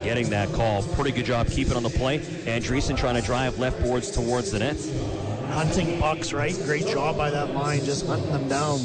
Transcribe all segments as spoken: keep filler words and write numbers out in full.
getting that call. Pretty good job keeping on the play. Andreessen trying to drive left boards towards the net. Hunting pucks, right? Great job by that line, just hunting them down.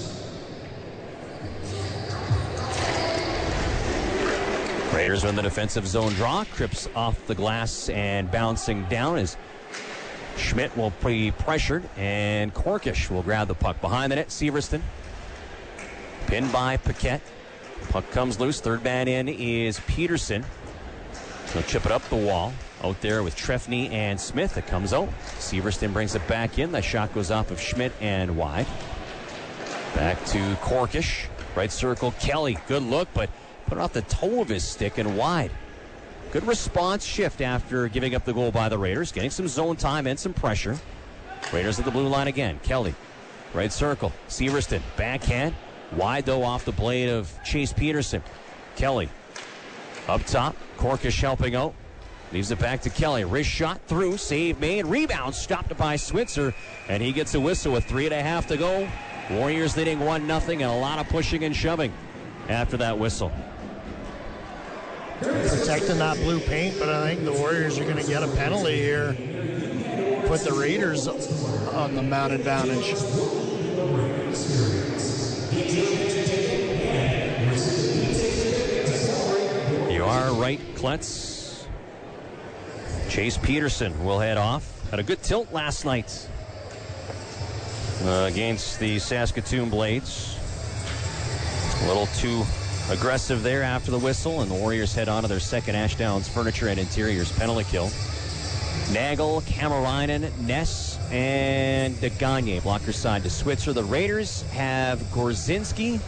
Raiders are in the defensive zone draw. Cripps off the glass and bouncing down as Schmidt will be pressured, and Korkish will grab the puck behind the net. Severston pinned by Paquette. Puck comes loose. Third man in is Peterson. He'll chip it up the wall. Out there with Trefny and Smith. It comes out. Severston brings it back in. That shot goes off of Schmidt and wide. Back to Korkish. Right circle. Kelly. Good look, but put it off the toe of his stick and wide. Good response shift after giving up the goal by the Raiders. Getting some zone time and some pressure. Raiders at the blue line again. Kelly. Right circle. Severston. Backhand. Wide, though, off the blade of Chase Peterson. Kelly. Up top. Korkish helping out. Leaves it back to Kelly. Wrist shot through. Save made. Rebound stopped by Switzer. And he gets a whistle with three and a half to go. Warriors leading one nothing and a lot of pushing and shoving after that whistle. Protecting that blue paint, but I think the Warriors are going to get a penalty here. Put the Raiders on the man advantage. You are right, Klutz. Chase Peterson will head off. Had a good tilt last night uh, against the Saskatoon Blades. A little too aggressive there after the whistle, and the Warriors head on to their second Ashdowns Furniture and Interiors penalty kill. Nagel, Kamarainen, Ness, and DeGagne. Blocker side to Switzer. The Raiders have Gorzinski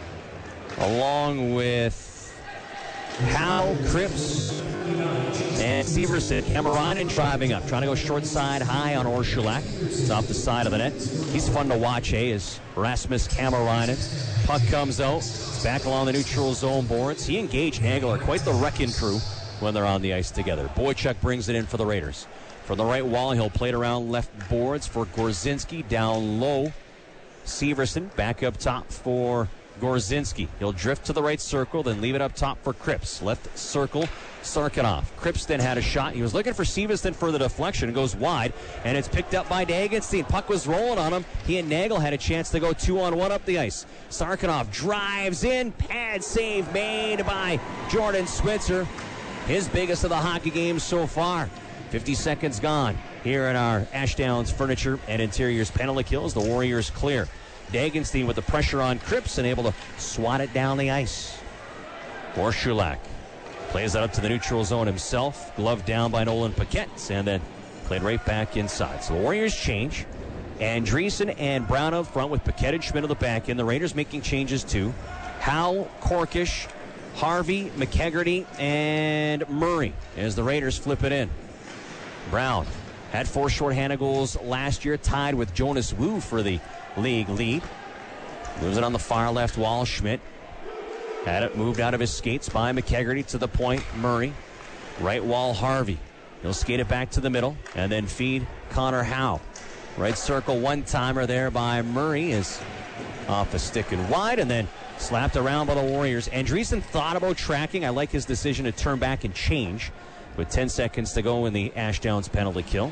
along with Howe, Cripps, and Severson. Kamarainen driving up, trying to go short side high on Orshulak. It's off the side of the net. He's fun to watch, eh, is Rasmus Kamarainen. Puck comes out. It's back along the neutral zone boards. He engaged Nagel, are quite the wrecking crew when they're on the ice together. Boychuk brings it in for the Raiders. From the right wall, he'll play it around left boards for Gorzinski. Down low, Severson. Back up top for Gorzinski. He'll drift to the right circle, then leave it up top for Cripps. Left circle, Sarkanoff. Cripps then had a shot. He was looking for Severson for the deflection. Goes wide, and it's picked up by Dagenstein. Puck was rolling on him. He and Nagel had a chance to go two on one up the ice. Sarkanoff drives in. Pad save made by Jordan Switzer. His biggest of the hockey games so far. fifty seconds gone here in our Ashdowns Furniture and Interiors penalty kills. The Warriors clear. Dagenstein with the pressure on Cripps and able to swat it down the ice. Orshulak plays that up to the neutral zone himself. Gloved down by Nolan Paquette and then played right back inside. So the Warriors change. Andreessen and Brown up front with Paquette and Schmidt on the back end. The Raiders making changes too. Howe, Korkish, Harvey, McKegarty, and Murray as the Raiders flip it in. Brown had four shorthanded goals last year, tied with Jonas Wu for the league lead. Moves it on the far left wall. Schmidt had it moved out of his skates by McKegarty to the point. Murray. Right wall, Harvey. He'll skate it back to the middle and then feed Connor Howe. Right circle, one-timer there by Murray is off a stick and wide and then slapped around by the Warriors. Andreessen thought about tracking. I like his decision to turn back and change with ten seconds to go in the Ashdowns penalty kill.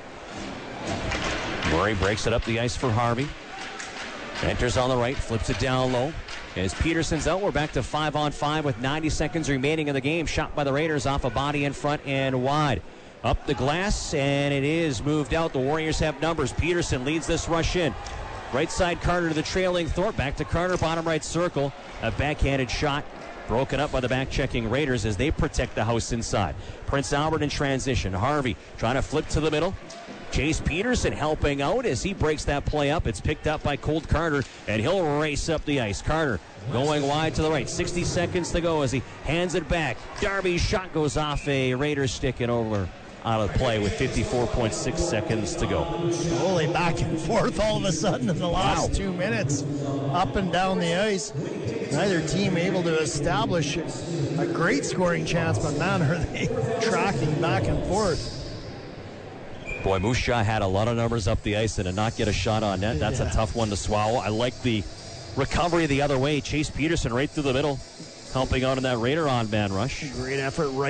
Murray breaks it up the ice for Harvey. Enters on the right, flips it down low. As Peterson's out, we're back to five on five with ninety seconds remaining in the game. Shot by the Raiders off a body in front and wide. Up the glass, and it is moved out. The Warriors have numbers. Peterson leads this rush in. Right side Carter to the trailing Thorpe. Back to Carter, bottom right circle. A backhanded shot broken up by the back-checking Raiders as they protect the house inside. Prince Albert in transition. Harvey trying to flip to the middle. Chase Peterson helping out as he breaks that play up. It's picked up by Colt Carter, and he'll race up the ice. Carter going wide to the right. sixty seconds to go as he hands it back. Darby's shot goes off a Raiders stick and over out of play with fifty-four point six seconds to go. Holy back and forth all of a sudden in the last wow. two minutes. Up and down the ice. Neither team able to establish a great scoring chance, but man, are they tracking back and forth. Boy, Musha had a lot of numbers up the ice and to not get a shot on net. That's yeah. a tough one to swallow. I like the recovery the other way. Chase Peterson right through the middle, helping out in that Raider on man rush. Great effort right back.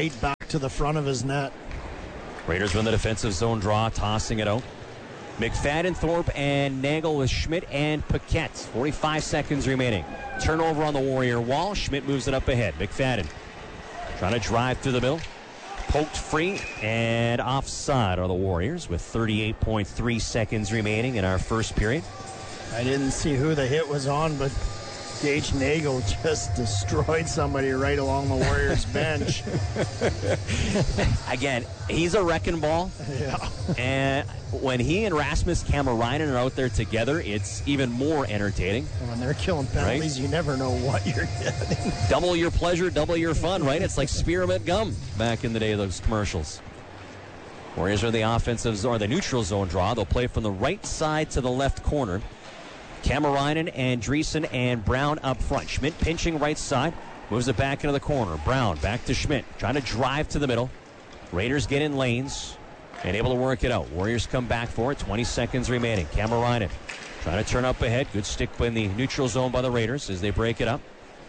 puck to the front of his net. Raiders win the defensive zone draw, tossing it out. McFadden, Thorpe, and Nagel with Schmidt and Paquette. forty-five seconds remaining. Turnover on the Warrior wall. Schmidt moves it up ahead. McFadden trying to drive through the middle. Poked free and offside are the Warriors with thirty-eight point three seconds remaining in our first period. I didn't see who the hit was on, but Gage Nagel just destroyed somebody right along the Warriors bench. Again, he's a wrecking ball. Yeah. And when he and Rasmus Kamarainen are out there together, it's even more entertaining. When they're killing penalties, right? You never know what you're getting. Double your pleasure, double your fun, right? It's like spearmint gum back in the day of those commercials. Warriors are the offensive or the neutral zone draw. They'll play from the right side to the left corner. Kamarainen, Andreessen, and Brown up front. Schmidt pinching right side. Moves it back into the corner. Brown back to Schmidt. Trying to drive to the middle. Raiders get in lanes and able to work it out. Warriors come back for it. twenty seconds remaining. Kamarainen trying to turn up ahead. Good stick in the neutral zone by the Raiders as they break it up.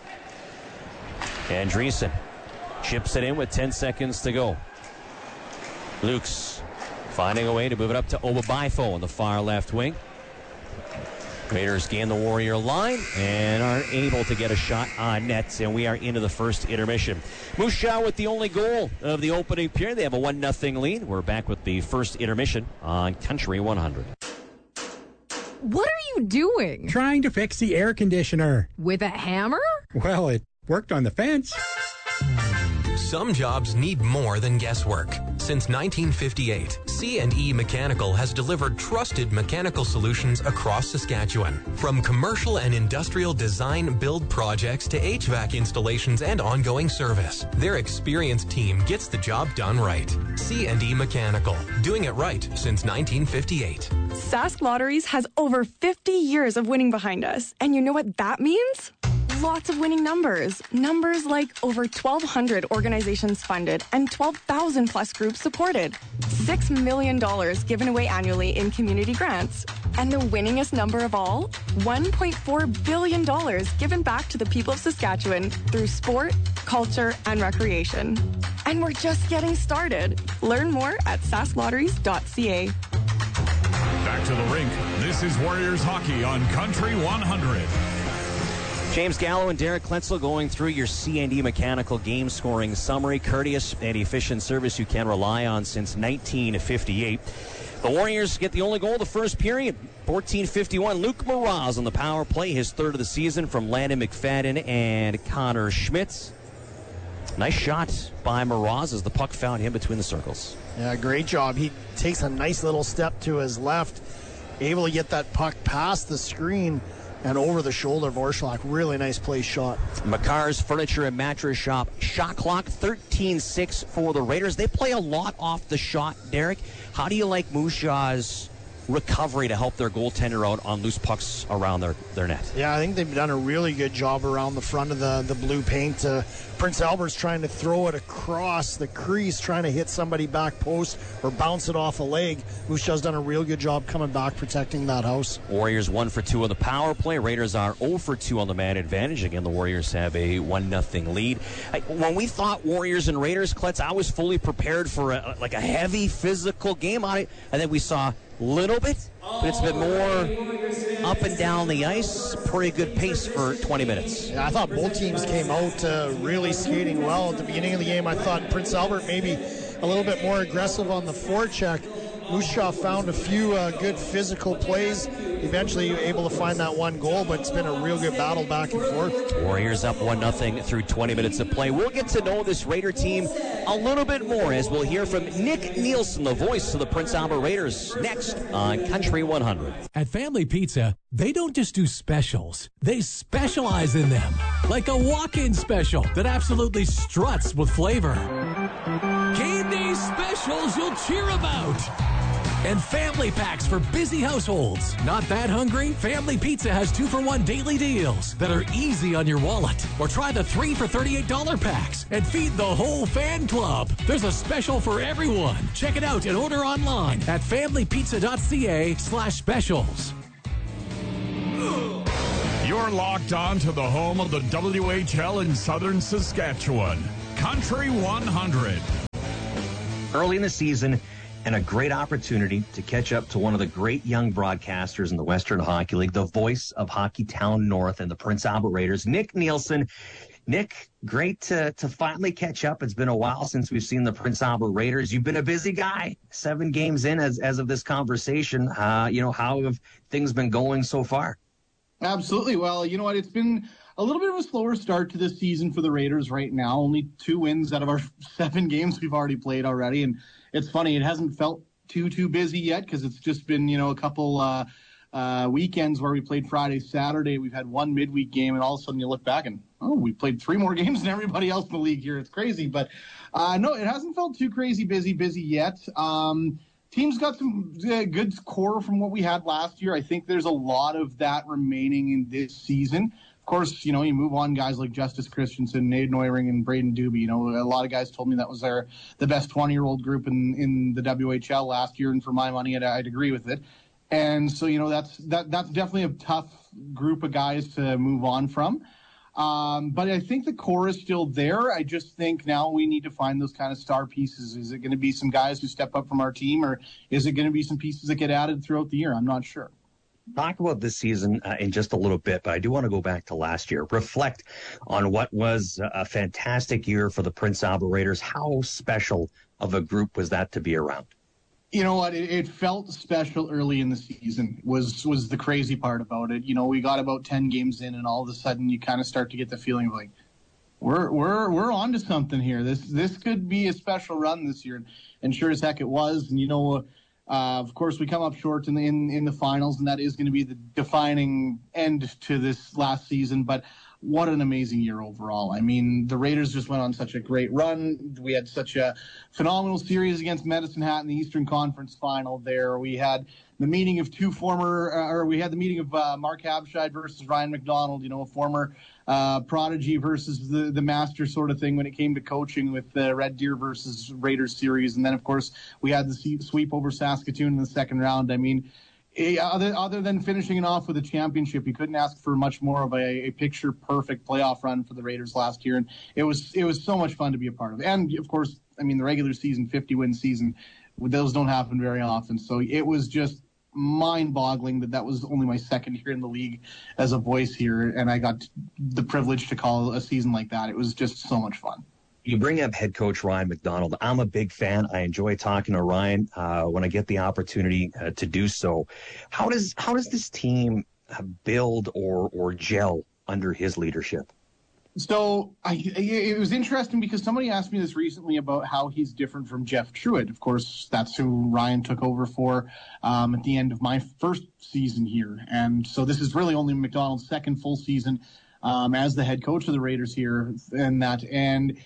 Andreessen chips it in with ten seconds to go. Lukes finding a way to move it up to Obabaifo on the far left wing. Raiders gain the Warrior line and are able to get a shot on net, and we are into the first intermission. Moose Jaw with the only goal of the opening period. They have a one nothing lead. We're back with the first intermission on Country one hundred. What are you doing? Trying to fix the air conditioner. With a hammer? Well, it worked on the fence. Some jobs need more than guesswork. Since nineteen fifty-eight, C and E Mechanical has delivered trusted mechanical solutions across Saskatchewan. From commercial and industrial design build projects to H V A C installations and ongoing service, their experienced team gets the job done right. C and E Mechanical, doing it right since nineteen fifty-eight. Sask Lotteries has over fifty years of winning behind us. And you know what that means? Lots of winning numbers. Numbers like over twelve hundred organizations funded and twelve thousand plus groups supported. six million dollars given away annually in community grants. And the winningest number of all? one point four billion dollars given back to the people of Saskatchewan through sport, culture, and recreation. And we're just getting started. Learn more at sask lotteries dot c a. Back to the rink. This is Warriors hockey on Country one hundred. James Gallo and Derek Kletzel going through your C and E Mechanical game scoring summary. Courteous and efficient service you can rely on since nineteen fifty-eight. The Warriors get the only goal of the first period. fourteen fifty-one. Luke Mraz on the power play, his third of the season from Landon McFadden and Connor Schmitz. Nice shot by Mraz as the puck found him between the circles. Yeah, great job. He takes a nice little step to his left, able to get that puck past the screen and over the shoulder of Orschlak. Really nice play shot. Makar's Furniture and Mattress Shop shot clock thirteen six for the Raiders. They play a lot off the shot, Derek. How do you like Moose Jaw's recovery to help their goaltender out on loose pucks around their, their net? Yeah, I think they've done a really good job around the front of the, the blue paint. Uh, Prince Albert's trying to throw it across the crease, trying to hit somebody back post or bounce it off a leg. Moose Jaw's done a real good job coming back, protecting that house. Warriors one for two on the power play. Raiders are zero for two on the man advantage. Again, the Warriors have a one nothing lead. I, when we thought Warriors and Raiders, Klutz, I was fully prepared for a, like a heavy physical game on it, and then we saw little bit, but it's been more up and down the ice. Pretty good pace for twenty minutes. Yeah, I thought both teams came out uh, really skating well. At the beginning of the game, I thought Prince Albert maybe a little bit more aggressive on the forecheck. Moose Jaw found a few uh, good physical plays. Eventually able to find that one goal, but it's been a real good battle back and forth. Warriors up one nothing through twenty minutes of play. We'll get to know this Raider team a little bit more as we'll hear from Nick Nielsen, the voice of the Prince Albert Raiders, next on Country one hundred. At Family Pizza, they don't just do specials. They specialize in them. Like a walk-in special that absolutely struts with flavor. Game day specials you'll cheer about. And family packs for busy households. Not that hungry? Family Pizza has two for one daily deals that are easy on your wallet. Or try the three for thirty-eight dollars packs and feed the whole fan club. There's a special for everyone. Check it out and order online at family pizza dot c a slash specials. You're locked on to the home of the W H L in southern Saskatchewan. Country one hundred. early in the season and a great opportunity to catch up to one of the great young broadcasters in the Western Hockey League, the voice of Hockeytown North and the Prince Albert Raiders, Nick Nielsen. Nick, great to, to finally catch up. It's been a while since we've seen the Prince Albert Raiders. You've been a busy guy, seven games in as, as of this conversation. Uh, you know, how have things been going so far? Absolutely. Well, you know what? It's been a little bit of a slower start to this season for the Raiders right now. Only two wins out of our seven games we've already played already. And it's funny, it hasn't felt too, too busy yet because it's just been, you know, a couple uh, uh, weekends where we played Friday, Saturday. We've had one midweek game, and all of a sudden you look back and, oh, we played three more games than everybody else in the league here. It's crazy. But uh, no, it hasn't felt too crazy, busy, busy yet. Um, team's got some uh, good core from what we had last year. I think there's a lot of that remaining in this season. Of course, you know, you move on guys like Justice Christensen, Nate Neuring, and Braden Doobie. You know, a lot of guys told me that was their the best twenty-year-old group in, in the W H L last year, and for my money, I'd, I'd agree with it. And so, you know, that's that that's definitely a tough group of guys to move on from. Um, but I think the core is still there. I just think now we need to find those kind of star pieces. Is it going to be some guys who step up from our team, or is it going to be some pieces that get added throughout the year? I'm not sure. Talk about this season uh, in just a little bit, but I do want to go back to last year. Reflect on what was a fantastic year for the Prince Albert Raiders. How special of a group was that to be around? You know what? It, it felt special early in the season was was the crazy part about it. You know, we got about ten games in, and all of a sudden you kind of start to get the feeling of like, we're we're we're on to something here. This this could be a special run this year, and sure as heck it was. And you know, uh, of course we come up short in the in, in the finals, and that is going to be the defining end to this last season. But what an amazing year overall. I mean, the Raiders just went on such a great run. We had such a phenomenal series against Medicine Hat in the Eastern Conference Final there. We had the meeting of two former, uh, or we had the meeting of uh, Mark Habscheid versus Ryan McDonald, you know, a former uh, prodigy versus the, the master sort of thing when it came to coaching with the Red Deer versus Raiders series. And then, of course, we had the sweep over Saskatoon in the second round. I mean, Other, other than finishing it off with a championship, you couldn't ask for much more of a, a picture-perfect playoff run for the Raiders last year, and it was it was so much fun to be a part of. And of course, I mean, the regular season, fifty-win season, those don't happen very often. So it was just mind-boggling that that was only my second year in the league as a voice here, and I got the privilege to call a season like that. It was just so much fun. You bring up head coach Ryan McDonald. I'm a big fan. I enjoy talking to Ryan uh, when I get the opportunity uh, to do so. How does how does this team build or or gel under his leadership? So I, it was interesting because somebody asked me this recently about how he's different from Jeff Truitt. Of course, that's who Ryan took over for um, at the end of my first season here. And so this is really only McDonald's second full season um, as the head coach of the Raiders here. And that and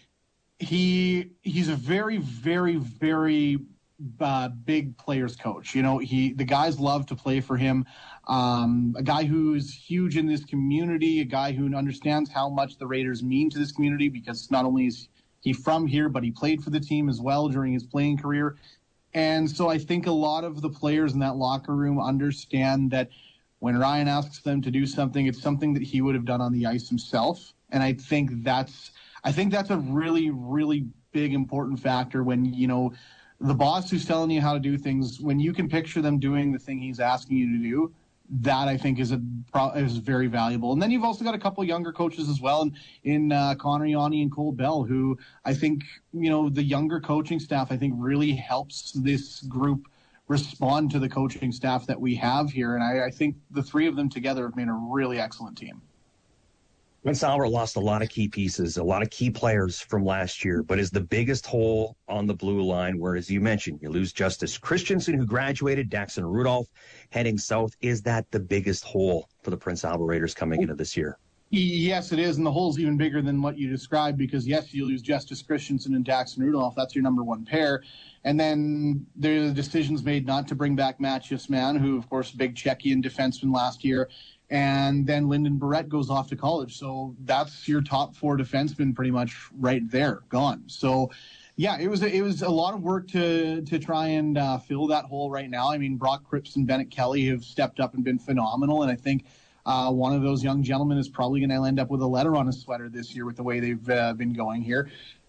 He he's a very, very, very uh, big players coach. You know, he the guys love to play for him. Um, a guy who's huge in this community, a guy who understands how much the Raiders mean to this community because not only is he from here, but he played for the team as well during his playing career. And so I think a lot of the players in that locker room understand that when Ryan asks them to do something, it's something that he would have done on the ice himself. And I think that's I think that's a really, really big, important factor when, you know, the boss who's telling you how to do things, when you can picture them doing the thing he's asking you to do, that I think is a is very valuable. And then you've also got a couple younger coaches as well in, in uh, Connor Yanni and Cole Bell, who I think, you know, the younger coaching staff, I think really helps this group respond to the coaching staff that we have here. And I, I think the three of them together have made a really excellent team. Prince Albert lost a lot of key pieces, a lot of key players from last year, but is the biggest hole on the blue line where, as you mentioned, you lose Justice Christensen, who graduated, Daxon Rudolph heading south. Is that the biggest hole for the Prince Albert Raiders coming into this year? Yes, it is, and the hole's even bigger than what you described because, yes, you lose Justice Christensen and Daxon Rudolph. That's your number one pair. And then there are the decisions made not to bring back Matthias Mann, who, of course, big Czechian defenseman last year. And then Lyndon Barrett goes off to college. So that's your top four defensemen pretty much right there, gone. So, yeah, it was a, it was a lot of work to to try and uh, fill that hole right now. I mean, Brock Cripps and Bennett Kelly have stepped up and been phenomenal. And I think uh, one of those young gentlemen is probably going to end up with a letter on his sweater this year with the way they've uh, been going here.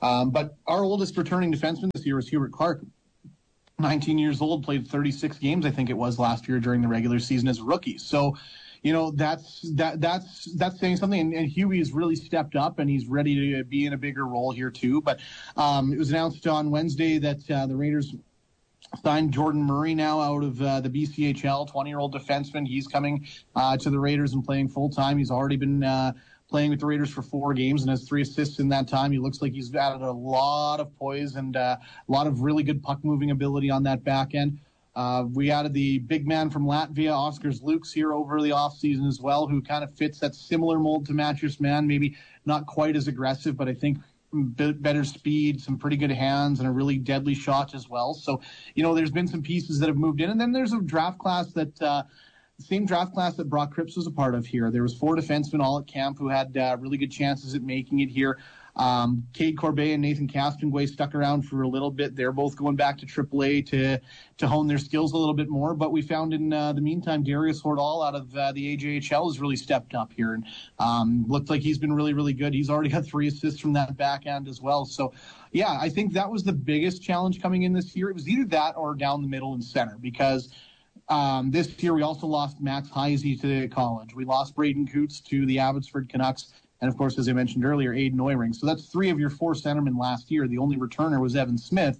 Um, but our oldest returning defenseman this year was Hubert Clark. nineteen years old, played thirty-six games, I think it was, last year during the regular season as a rookie. So, you know, that's that that's that's saying something. And, and Huey has really stepped up, and he's ready to be in a bigger role here too. But um, it was announced on Wednesday that uh, the Raiders signed Jordan Murray now out of uh, the B C H L, twenty-year-old defenseman. He's coming uh, to the Raiders and playing full-time. He's already been uh, playing with the Raiders for four games and has three assists in that time. He looks like he's added a lot of poise and uh, a lot of really good puck-moving ability on that back end. Uh, we added the big man from Latvia, Oskars Lukes, here over the offseason as well, who kind of fits that similar mold to Mattress Man, maybe not quite as aggressive, but I think better speed, some pretty good hands, and a really deadly shot as well. So, you know, there's been some pieces that have moved in. And then there's a draft class that, uh, the same draft class that Brock Cripps was a part of here. There was four defensemen all at camp who had uh, really good chances at making it here. Um, Cade Corbet and Nathan Castonguay stuck around for a little bit. They're both going back to triple A to to hone their skills a little bit more. But we found in uh, the meantime, Darius Hordal out of uh, the A J H L has really stepped up here and um, looked like he's been really, really good. He's already got three assists from that back end as well. So, yeah, I think that was the biggest challenge coming in this year. It was either that or down the middle and center, because um, this year we also lost Max Heisey to college. We lost Braden Coots to the Abbotsford Canucks. And, of course, as I mentioned earlier, Aiden Neuring. So that's three of your four centermen last year. The only returner was Evan Smith.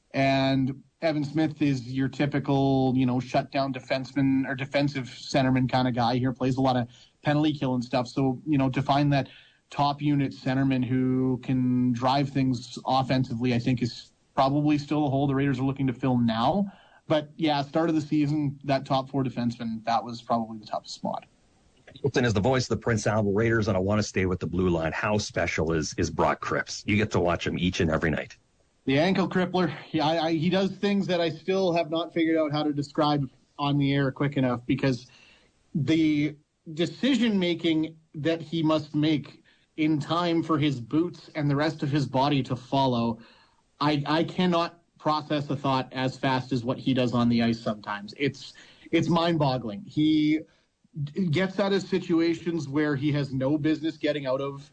And Evan Smith is your typical, you know, shutdown defenseman or defensive centerman kind of guy here, plays a lot of penalty kill and stuff. So, you know, to find that top unit centerman who can drive things offensively, I think is probably still a hole the Raiders are looking to fill now. But, yeah, start of the season, that top four defenseman, that was probably the toughest spot. Hilton is the voice of the Prince Albert Raiders, and I want to stay with the blue line. How special is is Brock Cripps? You get to watch him each and every night. The ankle crippler. He, I, I, he does things that I still have not figured out how to describe on the air quick enough, because the decision-making that he must make in time for his boots and the rest of his body to follow, I, I cannot process a thought as fast as what he does on the ice sometimes. It's it's mind-boggling. He gets out of situations where he has no business getting out of.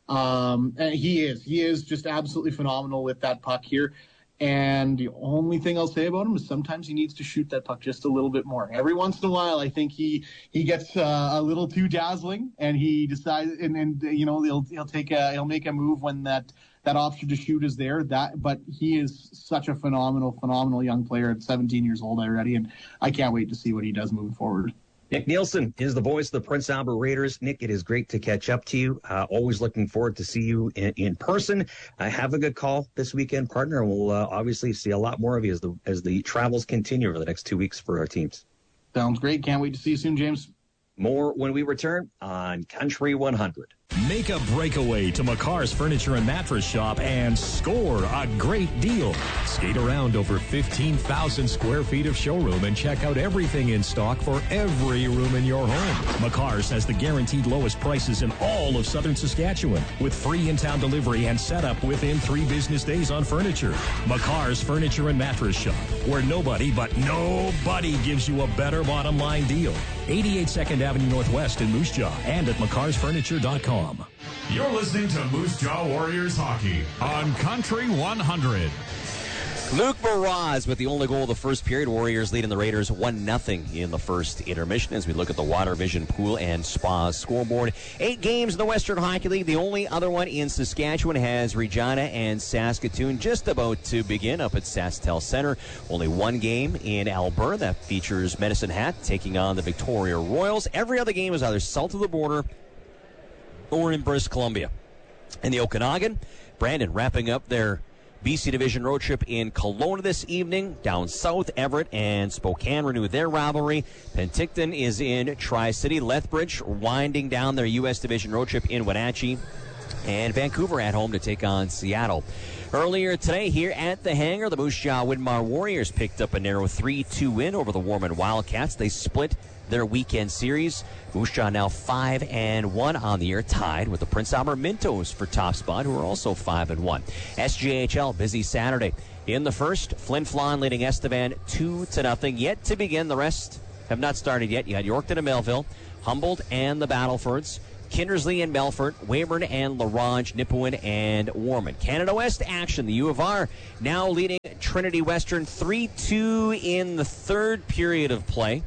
Um, and he is. He is just absolutely phenomenal with that puck here. And the only thing I'll say about him is sometimes he needs to shoot that puck just a little bit more. Every once in a while, I think he he gets uh, a little too dazzling, and he decides, and, and you know, he'll he'll take a he'll make a move when that that option to shoot is there. That, but he is such a phenomenal, phenomenal young player at seventeen years old already, and I can't wait to see what he does moving forward. Nick Nielsen is the voice of the Prince Albert Raiders. Nick, it is great to catch up to you. Uh, always looking forward to see you in, in person. Uh, have a good call this weekend, partner, and we'll uh, obviously see a lot more of you as the as the travels continue over the next two weeks for our teams. Sounds great. Can't wait to see you soon, James. More when we return on Country one hundred. Make a breakaway to McCarr's Furniture and Mattress Shop and score a great deal. Skate around over fifteen thousand square feet of showroom and check out everything in stock for every room in your home. McCarr's has the guaranteed lowest prices in all of southern Saskatchewan, with free in-town delivery and setup within three business days on furniture. McCarr's Furniture and Mattress Shop, where nobody but nobody gives you a better bottom line deal. eighty-eight second Avenue Northwest in Moose Jaw and at mccars furniture dot com. You're listening to Moose Jaw Warriors Hockey on Country one hundred. Luke Mraz with the only goal of the first period. Warriors leading the Raiders one nothing in the first intermission as we look at the Water Vision Pool and Spa scoreboard. Eight games in the Western Hockey League. The only other one in Saskatchewan has Regina and Saskatoon just about to begin up at SaskTel Center. Only one game in Alberta that features Medicine Hat taking on the Victoria Royals. Every other game is either south of the border or in British Columbia. In the Okanagan, Brandon wrapping up their B C Division road trip in Kelowna this evening. Down south, Everett and Spokane renew their rivalry. Penticton is in Tri-City. Lethbridge winding down their U S Division road trip in Wenatchee. And Vancouver at home to take on Seattle. Earlier today here at the hangar, the Moose Jaw Winmar Warriors picked up a narrow three two win over the Warman Wildcats. They split their weekend series. Moose Jaw now five and one on the year, tied with the Prince Albert Mintos for top spot, who are also five and one. S J H L busy Saturday. In the first, Flin Flon leading Estevan two to nothing. Yet to begin, the rest have not started yet. You had Yorkton and Melville, Humboldt and the Battlefords, Kindersley and Melfort, Weyburn and LaRange, Nipawin and Warman. Canada West action. The U of R now leading Trinity Western three two in the third period of play.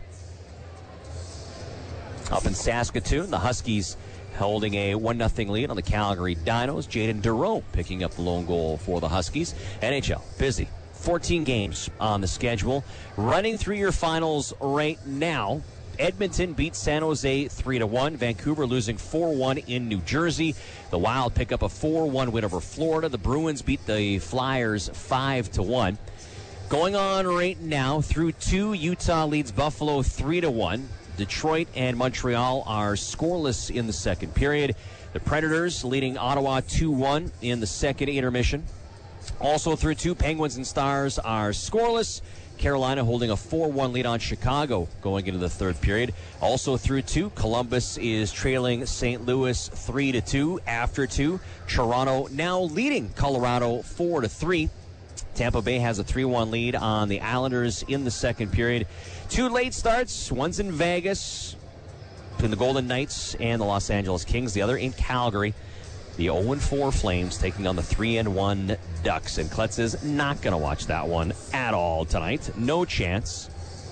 Up in Saskatoon, the Huskies holding a one nothing lead on the Calgary Dinos. Jaden Dureau picking up the lone goal for the Huskies. N H L, busy. fourteen games on the schedule. Running through your finals right now. Edmonton beat San Jose three to one. Vancouver losing four one in New Jersey. The Wild pick up a four one win over Florida. The Bruins beat the Flyers five to one. Going on right now through two, Utah leads Buffalo three to one. Detroit and Montreal are scoreless in the second period. The Predators leading Ottawa two one in the second intermission. Also through two, Penguins and Stars are scoreless. Carolina holding a four one lead on Chicago going into the third period. Also through two, Columbus is trailing Saint Louis three to two. After two, Toronto now leading Colorado four to three. Tampa Bay has a three one lead on the Islanders in the second period. Two late starts, one's in Vegas between the Golden Knights and the Los Angeles Kings, the other in Calgary. The oh and four Flames taking on the three and one Ducks. And Klutz is not going to watch that one at all tonight. No chance.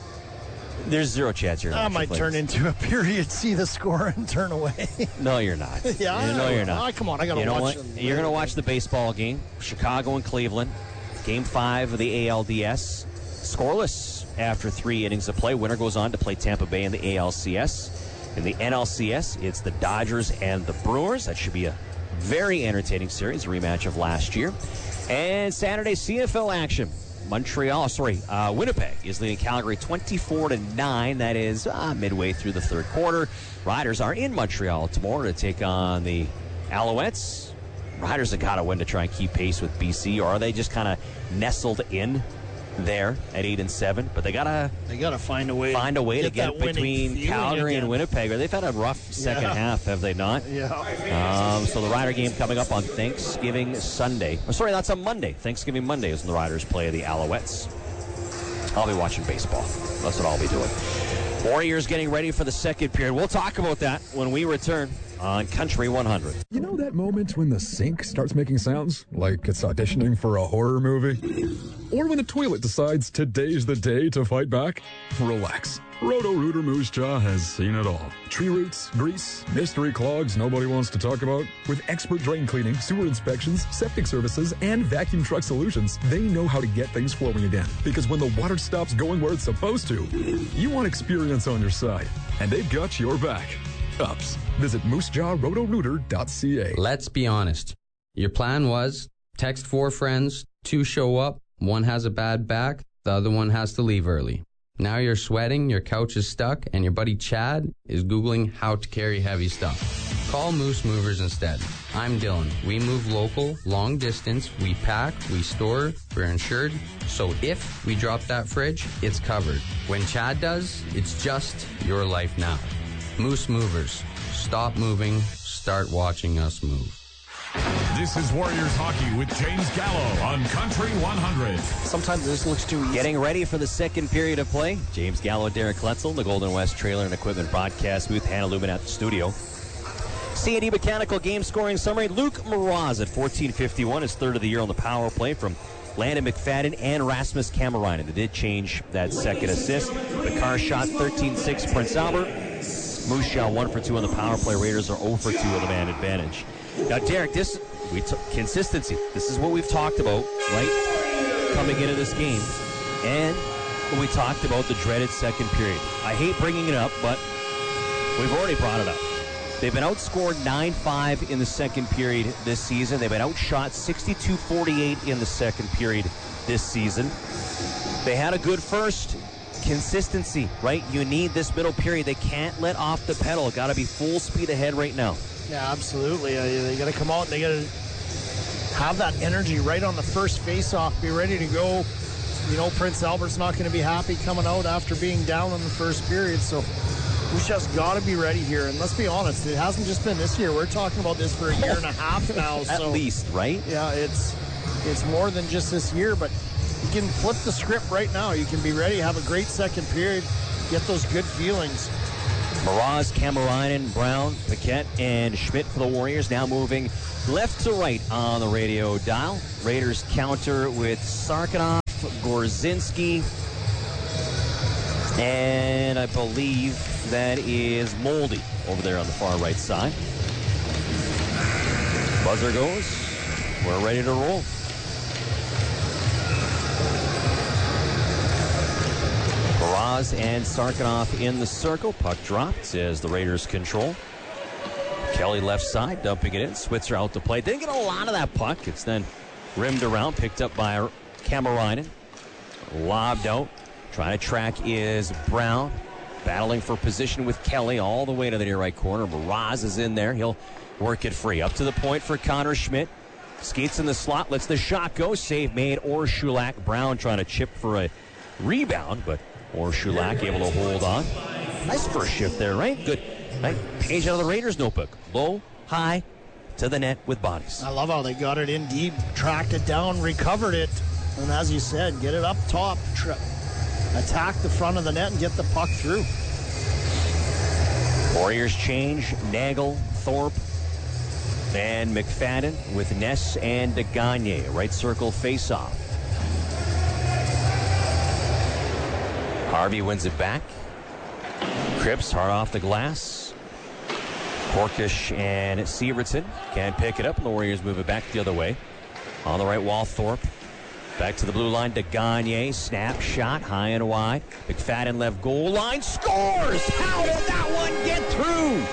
There's zero chance you're going to I watch might the turn Flames. into a period, see the score, and turn away. No, you're not. Yeah, you know you're not. Oh, come on, I got to you know watch what? them. You're going to watch the baseball game. Chicago and Cleveland. Game five of the A L D S. Scoreless after three innings of play. Winner goes on to play Tampa Bay in the A L C S. In the N L C S, it's the Dodgers and the Brewers. That should be a very entertaining series, rematch of last year. And Saturday C F L action. Montreal, sorry, uh, Winnipeg is leading Calgary twenty-four to nine. That is uh, midway through the third quarter. Riders are in Montreal tomorrow to take on the Alouettes. Riders have got to win to try and keep pace with B C, or are they just kind of nestled in there at eight and seven? But they gotta they gotta find a way find a way get to get that between winning Calgary again. and Winnipeg. They've had a rough second Yeah. half, have they not? Yeah. Um, so the Rider game coming up on Thanksgiving Sunday. Oh, sorry, that's on Monday. Thanksgiving Monday is when the Riders play the Alouettes. I'll be watching baseball. That's what I'll be doing. Warriors getting ready for the second period. We'll talk about that when we return on Country one hundred. You know that moment when the sink starts making sounds like it's auditioning for a horror movie? Or when the toilet decides today's the day to fight back? Relax. Roto-Rooter Moose Jaw has seen it all. Tree roots, grease, mystery clogs nobody wants to talk about. With expert drain cleaning, sewer inspections, septic services, and vacuum truck solutions, they know how to get things flowing again. Because when the water stops going where it's supposed to, you want experience on your side. And they've got your back. Ups. Visit moose jaw roto rooter dot c a. Let's be honest. Your plan was text four friends, two show up, one has a bad back, the other one has to leave early. Now you're sweating, your couch is stuck, and your buddy Chad is Googling how to carry heavy stuff. Call Moose Movers instead. I'm Dylan. We move local, long distance, we pack, we store, we're insured, so if we drop that fridge, it's covered. When Chad does, it's just your life now. Moose Movers. Stop moving, start watching us move. This is Warriors Hockey with James Gallo on Country one hundred. Sometimes this looks too easy. Getting ready for the second period of play. James Gallo, Derek Kletzel, the Golden West Trailer and Equipment Broadcast booth. Hannah Lubin at the studio. C and E Mechanical game scoring summary. Luke Mraz at fourteen fifty-one, his third of the year on the power play from Landon McFadden and Rasmus Kamarainen. They did change that second assist. The car shot thirteen six Prince Albert. Moose Jaw one for two on the power play. Raiders are oh for two on the man advantage. Now, Derek, this we t- consistency. This is what we've talked about, right? Coming into this game, and we talked about the dreaded second period. I hate bringing it up, but we've already brought it up. They've been outscored nine five in the second period this season. They've been outshot sixty-two forty-eight in the second period this season. They had a good first. Consistency, right? You need this middle period. They can't let off the pedal. Got to be full speed ahead right now. Yeah, absolutely. Uh, they got to come out and they got to have that energy right on the first face-off. Be ready to go. You know, Prince Albert's not going to be happy coming out after being down in the first period. So we just got to be ready here. And let's be honest, it hasn't just been this year. We're talking about this for a year and a half now. At so, least, right? Yeah, it's it's more than just this year, but you can flip the script right now. You can be ready, have a great second period, get those good feelings. Mraz, Kamarainen, Brown, Paquette, and Schmidt for the Warriors. Now moving left to right on the radio dial. Raiders counter with Sarkanoff, Gorzinski, and I believe that is Moldy over there on the far right side. Buzzer goes. We're ready to roll. Mraz and Sarkanoff in the circle. Puck dropped as the Raiders control. Kelly left side, dumping it in. Switzer out to play. Didn't get a lot of that puck. It's then rimmed around, picked up by Kamarainen. Lobbed out. Trying to track is Brown. Battling for position with Kelly all the way to the near right corner. Mraz is in there. He'll work it free. Up to the point for Connor Schmidt. Skates in the slot, lets the shot go. Save made. Orshulak. Brown trying to chip for a rebound, but Orshulak able to hold on. Nice first shift there, right? Good. Right? Page out of the Raiders notebook. Low, high, to the net with bodies. I love how they got it in deep, tracked it down, recovered it, and as you said, get it up top, tra- attack the front of the net and get the puck through. Warriors change. Nagel, Thorpe, and McFadden with Ness and Gagne. Right circle face-off. Harvey wins it back. Cripps hard off the glass. Porkish and Severson can't pick it up, and the Warriors move it back the other way. On the right wall, Thorpe. Back to the blue line to Gagne. Snap shot high and wide. McFadden left goal line. Scores! How did that one get through?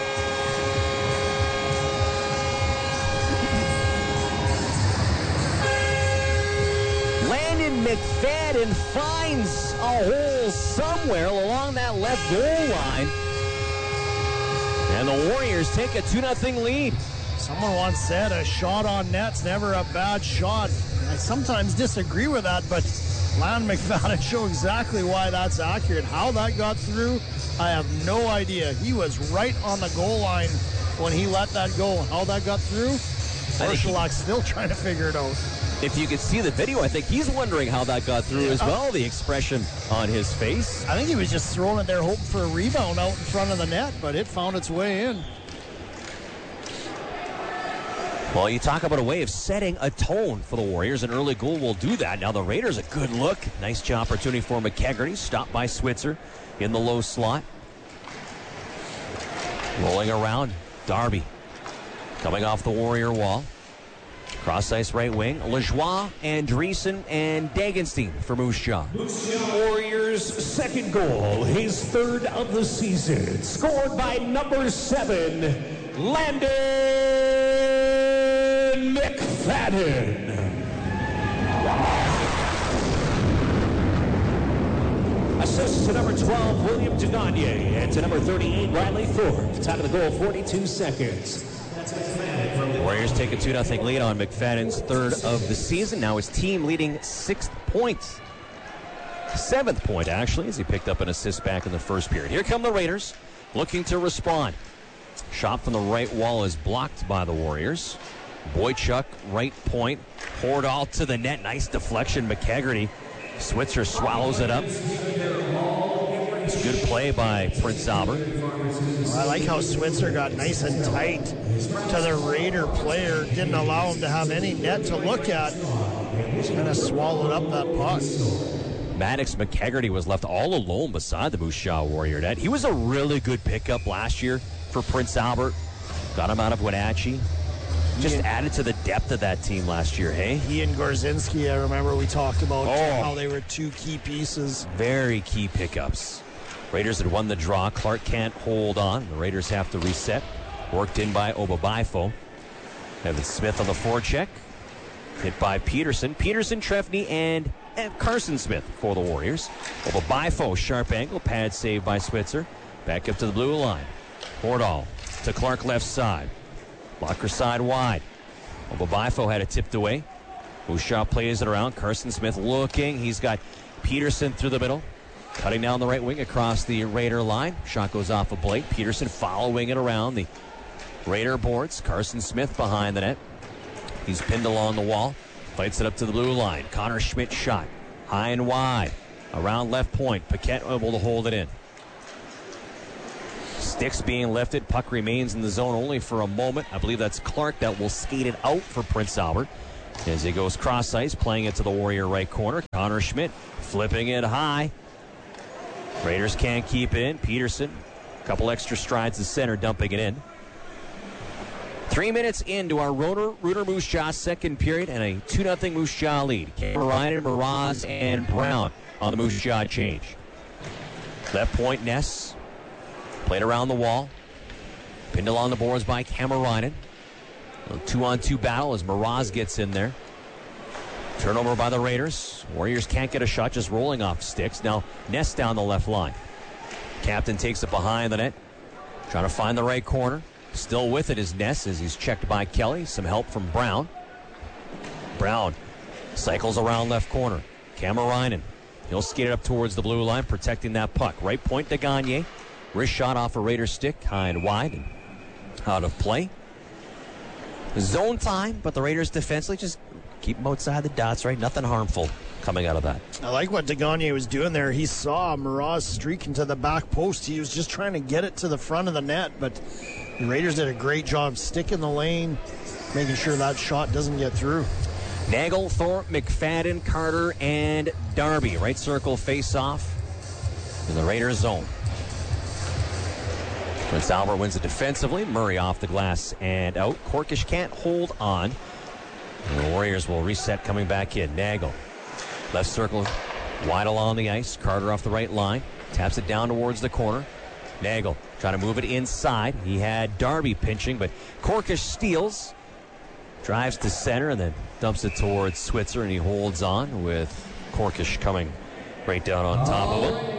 Landon McFadden finds a hole somewhere along that left goal line. And the Warriors take a two nothing lead. Someone once said a shot on net's never a bad shot. I sometimes disagree with that, but Landon McFadden show exactly why that's accurate. How that got through, I have no idea. He was right on the goal line when he let that go. How that got through, Orshulak's still trying to figure it out. If you could see the video, I think he's wondering how that got through yeah. as well, the expression on his face. I think he was just throwing it there hoping for a rebound out in front of the net, but it found its way in. Well, you talk about a way of setting a tone for the Warriors. An early goal will do that. Now the Raiders, a good look. Nice opportunity for McKegarty. Stopped by Switzer in the low slot. Rolling around, Darby coming off the Warrior wall. Cross ice right wing. Lajoie, Andreessen, and Dagenstein for Moose Jaw. Warriors' second goal, his third of the season. Scored by number seven, Landon McFadden. Assist to number twelve, William Gagne, and to number thirty-eight, Riley Thorpe. Time of the goal, forty-two seconds. Warriors take a two nothing lead on McFadden's third of the season. Now his team leading sixth point. Seventh point, actually, as he picked up an assist back in the first period. Here come the Raiders, looking to respond. Shot from the right wall is blocked by the Warriors. Boychuk, right point, poured all to the net. Nice deflection, McKegarty. Switzer swallows it up. It's a good play by Prince Albert. I like how Switzer got nice and tight to the Raider player. Didn't allow him to have any net to look at. Just kind of swallowed up that puck. Maddox McKegarty was left all alone beside the Moose Jaw Warrior net. He was a really good pickup last year for Prince Albert. Got him out of Wenatchee. Just yeah. added to the depth of that team last year, hey? He and Gorzinski, I remember we talked about oh. how they were two key pieces. Very key pickups. Raiders had won the draw. Clark can't hold on. The Raiders have to reset. Worked in by Obabaifo. Evan Smith on the forecheck. Hit by Peterson. Peterson, Trefny, and Carson Smith for the Warriors. Obabaifo, sharp angle. Pad save by Switzer. Back up to the blue line. Hordall to Clark left side. Blocker side wide. Obabaifo had it tipped away. Bouchard plays it around. Carson Smith looking. He's got Peterson through the middle. Cutting down the right wing across the Raider line. Shot goes off of Blake. Peterson following it around the Raider boards. Carson Smith behind the net. He's pinned along the wall. Fights it up to the blue line. Connor Schmidt shot. High and wide. Around left point. Paquette able to hold it in. Sticks being lifted. Puck remains in the zone only for a moment. I believe that's Clark that will skate it out for Prince Albert. As he goes cross ice, playing it to the Warrior right corner. Connor Schmidt flipping it high. Raiders can't keep it in. Peterson, a couple extra strides to center, dumping it in. Three minutes into our Rooter, Rooter Moose Jaw second period and a two nothing Moose Jaw lead. Ryan, Mraz, and Brown on the Moose Jaw change. Left point, Ness. Played around the wall. Pinned along the boards by Kamarainen. A two-on-two battle as Mraz gets in there. Turnover by the Raiders. Warriors can't get a shot, just rolling off sticks. Now Ness down the left line. Captain takes it behind the net. Trying to find the right corner. Still with it is Ness as he's checked by Kelly. Some help from Brown. Brown cycles around left corner. Kamarainen. He'll skate it up towards the blue line, protecting that puck. Right point to Gagne. Wrist shot off a Raider stick, high and wide, and out of play. Zone time, but the Raiders defensively just keep them outside the dots, right? Nothing harmful coming out of that. I like what Gagne was doing there. He saw Mraz streaking to the back post. He was just trying to get it to the front of the net, but the Raiders did a great job sticking the lane, making sure that shot doesn't get through. Nagel, Thorpe, McFadden, Carter, and Darby. Right circle face-off in the Raiders zone. Prince Albert wins it defensively. Murray off the glass and out. Corkish can't hold on. And the Warriors will reset coming back in. Nagel, left circle, wide along the ice. Carter off the right line. Taps it down towards the corner. Nagel trying to move it inside. He had Darby pinching, but Corkish steals. Drives to center and then dumps it towards Switzer, and he holds on with Corkish coming right down on top of it.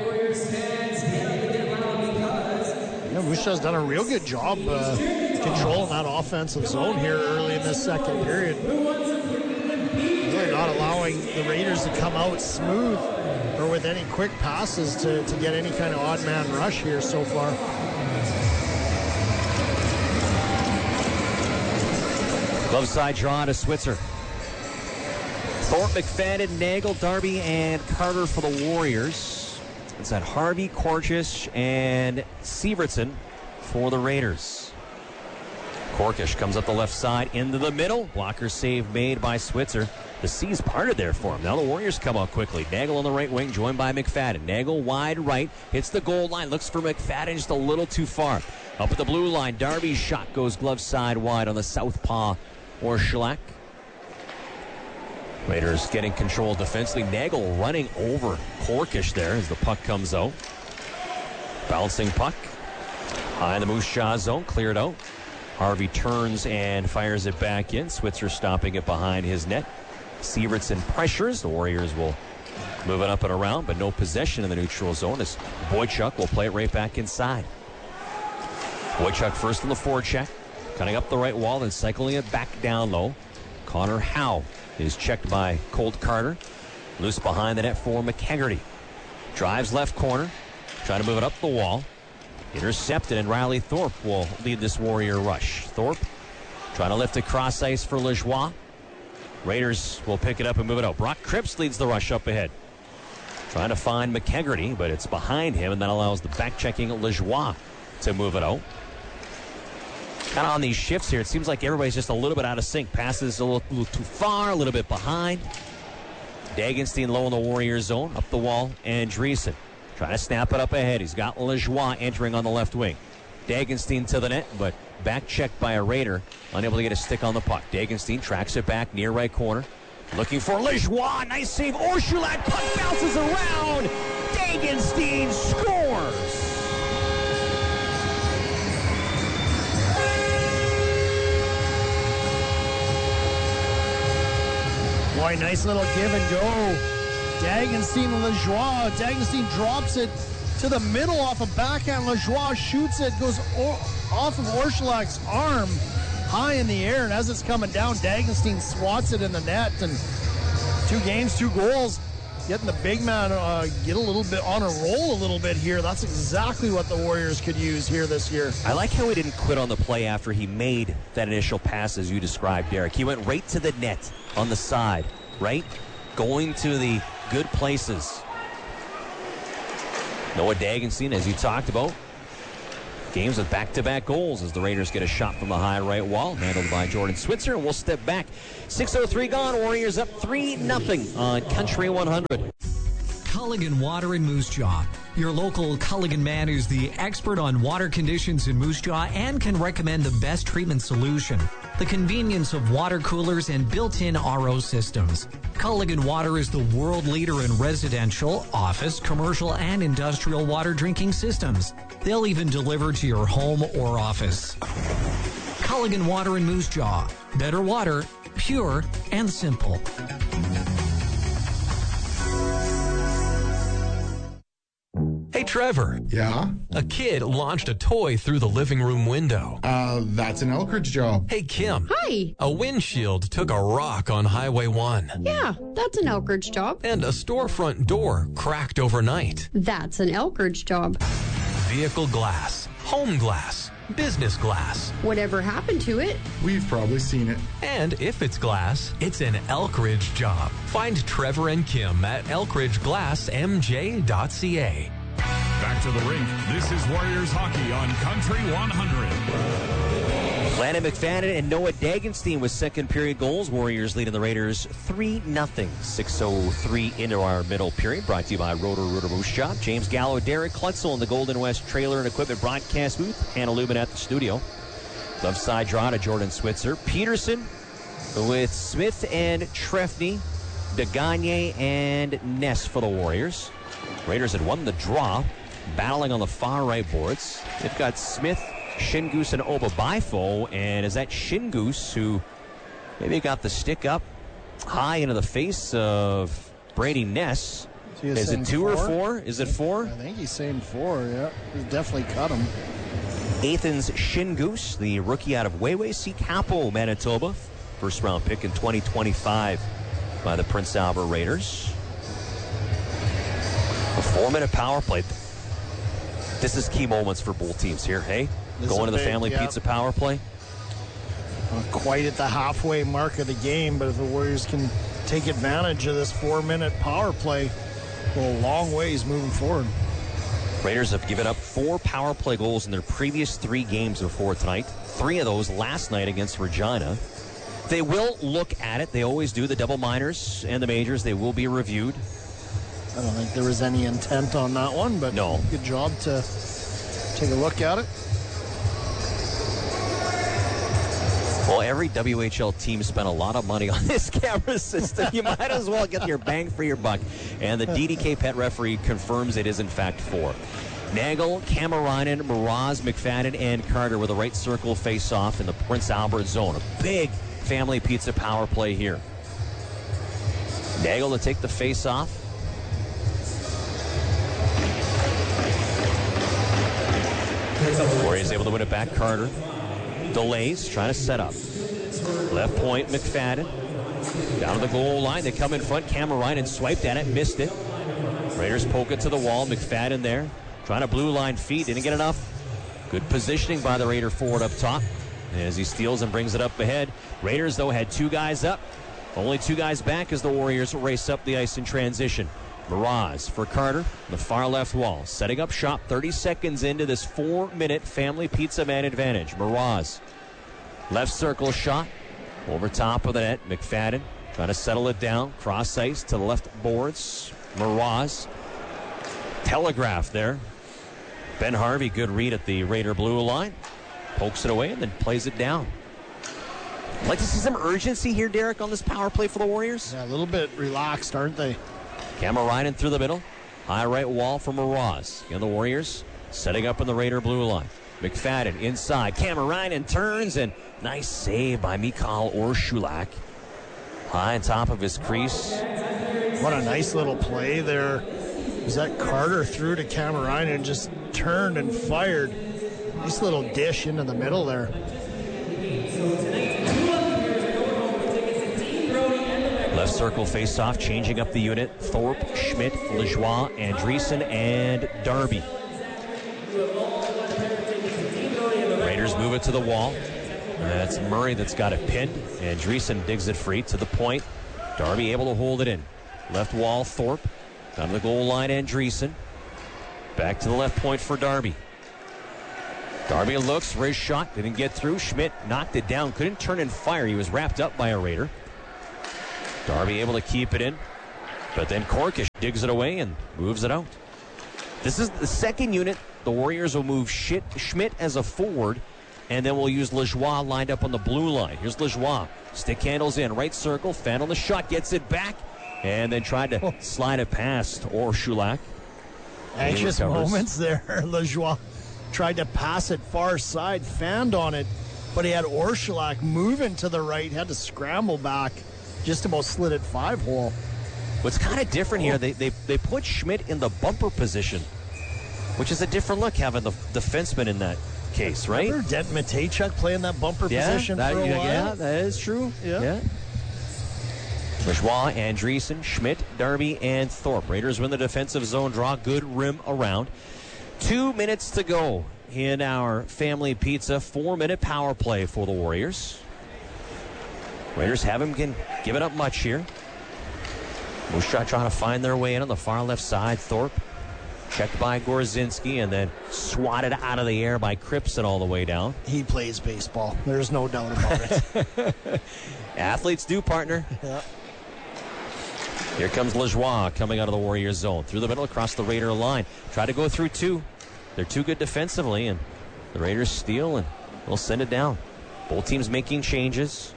Yeah, Moose Jaw's done a real good job uh, controlling that offensive zone here early in this second period. Really not allowing the Raiders to come out smooth or with any quick passes to, to get any kind of odd man rush here so far. Glove side draw to Switzer. Thorpe, McFadden, Nagel, Darby, and Carter for the Warriors. It's at Harvey, Corkish, and Sievertson for the Raiders. Corkish comes up the left side into the middle. Blocker save made by Switzer. The C's parted there for him. Now the Warriors come out quickly. Nagel on the right wing, joined by McFadden. Nagel wide right, hits the goal line, looks for McFadden just a little too far. Up at the blue line, Darby's shot goes glove side wide on the southpaw Orschelak. Raiders getting control defensively. Nagel running over Corkish there as the puck comes out. Bouncing puck. High in the Moose Jaw zone. Cleared out. Harvey turns and fires it back in. Switzer stopping it behind his net. Sievertson pressures. The Warriors will move it up and around, but no possession in the neutral zone as Boychuk will play it right back inside. Boychuk first on the forecheck. Cutting up the right wall and cycling it back down low. Connor Howe is checked by Colt Carter. Loose behind the net for McHaggerty. Drives left corner. Trying to move it up the wall. Intercepted, and Riley Thorpe will lead this Warrior rush. Thorpe trying to lift it cross ice for Lajoie. Raiders will pick it up and move it out. Brock Cripps leads the rush up ahead. Trying to find McHaggerty, but it's behind him, and that allows the back-checking Lajoie to move it out. Kind of on these shifts here, it seems like everybody's just a little bit out of sync. Passes a little, a little too far, a little bit behind. Dagenstein low in the Warrior zone, up the wall, and Andreessen trying to snap it up ahead. He's got Lajoie entering on the left wing. Dagenstein to the net, but back checked by a Raider, unable to get a stick on the puck. Dagenstein tracks it back near right corner, looking for Lajoie. Nice save. Orschelak, puck bounces around. Dagenstein scores. Boy, nice little give and go. Dagenstein and Lajoie. Dagenstein drops it to the middle off a backhand. Lajoie shoots it, goes o- off of Orschelak's arm high in the air, and as it's coming down, Dagenstein swats it in the net. And two games, two goals, getting the big man uh, get a little bit on a roll a little bit here. That's exactly what the Warriors could use here this year. I like how he didn't quit on the play after he made that initial pass, as you described, Derek. He went right to the net on the side, right? Going to the good places. Noah Dagenstein, as you talked about, games with back-to-back goals as the Raiders get a shot from the high right wall, handled by Jordan Switzer, and we'll step back. six oh three gone, Warriors up three nothing on Country one hundred. Culligan Water in Moose Jaw. Your local Culligan man is the expert on water conditions in Moose Jaw and can recommend the best treatment solution. The convenience of water coolers and built-in R O systems. Culligan Water is the world leader in residential, office, commercial, and industrial water drinking systems. They'll even deliver to your home or office. Culligan Water in Moose Jaw. Better water, pure and simple. Hey, Trevor. Yeah? A kid launched a toy through the living room window. Uh, that's an Elkridge job. Hey, Kim. Hi. A windshield took a rock on Highway one. Yeah, that's an Elkridge job. And a storefront door cracked overnight. That's an Elkridge job. Vehicle glass, home glass, business glass. Whatever happened to it? We've probably seen it. And if it's glass, it's an Elkridge job. Find Trevor and Kim at elkridge glass m j dot c a. Back to the rink. This is Warriors hockey on Country one hundred. Landon McFadden and Noah Dagenstein with second period goals. Warriors leading the Raiders three nothing. six oh three into our middle period. Brought to you by Rotor Rooter Moose Jaw. James Gallo, Derek Klutzel in the Golden West Trailer and Equipment broadcast booth. Hannah Lubin at the studio. Left side draw to Jordan Switzer. Peterson with Smith and Trefny, DeGagne and Ness for the Warriors. Raiders had won the draw, battling on the far right boards. They've got Smith, Shingoose, and Obabifo, and is that Shingoose who maybe got the stick up high into the face of Brady Ness? Is it two four? or four? Is it four? I think he's saying four, yeah. He definitely cut him. Athens Shingoose, the rookie out of Weway Capo, Manitoba. First round pick in twenty twenty-five by the Prince Albert Raiders. A four-minute power play. This is key moments for both teams here, hey? This Going to the big, family yeah. pizza power play. Not quite at the halfway mark of the game, but if the Warriors can take advantage of this four-minute power play, go a long ways moving forward. Raiders have given up four power play goals in their previous three games before tonight. Three of those last night against Regina. They will look at it. They always do. The double minors and the majors, they will be reviewed. I don't think there was any intent on that one, but no. Good job to take a look at it. Well, every W H L team spent a lot of money on this camera system. You might as well get your bang for your buck. And the D D K Pet referee confirms it is, in fact, four. Nagel, Kamarainen, Mraz, McFadden, and Carter with a right circle face-off in the Prince Albert zone. A big family pizza power play here. Nagel to take the face-off. Warriors able to win it back. Carter delays, trying to set up. Left point, McFadden. Down to the goal line. They come in front. Kamarainen swiped at it, missed it. Raiders poke it to the wall. McFadden there, trying to blue line feed. Didn't get enough. Good positioning by the Raider forward up top as he steals and brings it up ahead. Raiders, though, had two guys up. Only two guys back as the Warriors race up the ice in transition. Mraz for Carter, the far left wall. Setting up shop thirty seconds into this four-minute family pizza man advantage. Mraz, left circle shot, over top of the net. McFadden trying to settle it down. Cross ice to the left boards. Mraz, telegraph there. Ben Harvey, good read at the Raider blue line. Pokes it away and then plays it down. I'd like to see some urgency here, Derek, on this power play for the Warriors. Yeah, a little bit relaxed, aren't they? Kamarainen through the middle. High right wall for Mraz. And the Warriors setting up in the Raider blue line. McFadden inside. Kamarainen turns, and nice save by Mikhail Orshulak. High on top of his crease. What a nice little play there. Was that Carter threw to Kamarainen and just turned and fired. Nice little dish into the middle there. Left circle face-off, changing up the unit. Thorpe, Schmidt, Lajoie, Andreessen, and Darby. Raiders move it to the wall. That's Murray that's got it pinned. Andreessen digs it free to the point. Darby able to hold it in. Left wall, Thorpe. Down to the goal line, Andreessen. Back to the left point for Darby. Darby looks, wrist shot, didn't get through. Schmidt knocked it down, couldn't turn and fire. He was wrapped up by a Raider. Darby able to keep it in, but then Korkish digs it away and moves it out. This is the second unit. The Warriors will move Schmidt, Schmidt as a forward, and then we'll use Lajoie lined up on the blue line. Here's Lajoie. Stick handles in, right circle, fan on the shot, gets it back, and then tried to slide it past Orshulak. Anxious moments there. Lajoie tried to pass it far side, fanned on it, but he had Orshulak moving to the right, had to scramble back, just about slid it five hole. What's kind of different here, they, they they put Schmidt in the bumper position, which is a different look having the defenseman in that case, right? Remember Denton Matejchuk playing that bumper yeah, position that, for a yeah, while? Yeah, that is true. Yeah. yeah. Lajoie, Andreessen, Schmidt, Darby, and Thorpe. Raiders win the defensive zone draw. Good rim around. Two minutes to go in our family pizza four-minute power play for the Warriors. Raiders haven't been giving up much here. Moose Jaw trying to find their way in on the far left side. Thorpe checked by Gorzinski and then swatted out of the air by Cripson all the way down. He plays baseball. There's no doubt about it. Athletes do, partner. Yeah. Here comes Lajoie coming out of the Warriors zone. Through the middle, across the Raider line. Try to go through two. They're too good defensively, and the Raiders steal, and they'll send it down. Both teams making changes.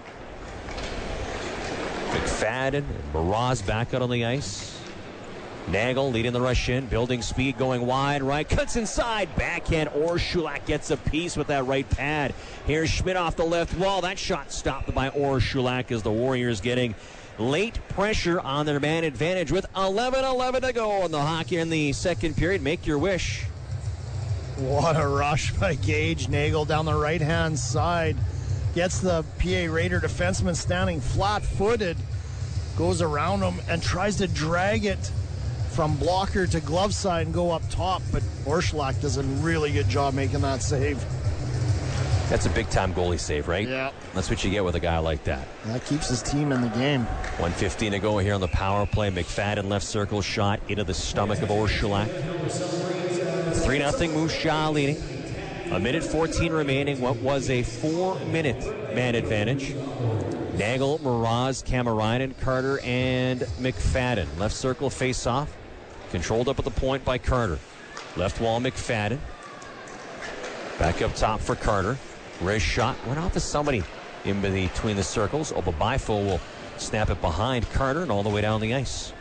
McFadden and Mraz back out on the ice. Nagel leading the rush in, building speed, going wide right, cuts inside, backhand. Orshulak gets a piece with that right pad. Here's Schmidt off the left wall. That shot stopped by Orshulak as the Warriors getting late pressure on their man advantage with eleven eleven to go in the hockey in the second period. Make your wish. What a rush by Gage. Nagel down the right-hand side. Gets the P A Raider defenseman standing flat-footed. Goes around him and tries to drag it from blocker to glove side and go up top. But Orshulak does a really good job making that save. That's a big-time goalie save, right? Yeah. That's what you get with a guy like that. That keeps his team in the game. one fifteen to go here on the power play. McFadden left circle shot into the stomach of Orshulak. three nothing Moose Jaw leading. A minute fourteen remaining. What was a four-minute man advantage. Nagel, Mraz, Kamarainen, Carter, and McFadden. Left circle face-off. Controlled up at the point by Carter. Left wall, McFadden. Back up top for Carter. Wrist shot. Went off to somebody in between the circles. Obabifo will snap it behind Carter and all the way down the ice.